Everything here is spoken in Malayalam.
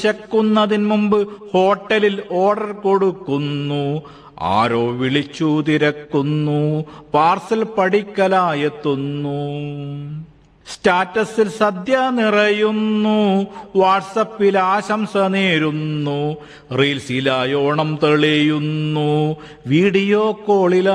വിശക്കുന്നതിന് മുമ്പ് ഹോട്ടലിൽ ഓർഡർ കൊടുക്കുന്നു. ആരോ വിളിച്ചു തിരക്കുന്നു. പാർസൽ പടിക്കലായെത്തുന്നു. സ്റ്റാറ്റസിൽ സദ്യ നിറയുന്നു. വാട്സപ്പിൽ ആശംസ നേരുന്നു. റീൽസിലായോണം തെളിയുന്നു. വീഡിയോ കോളിൽ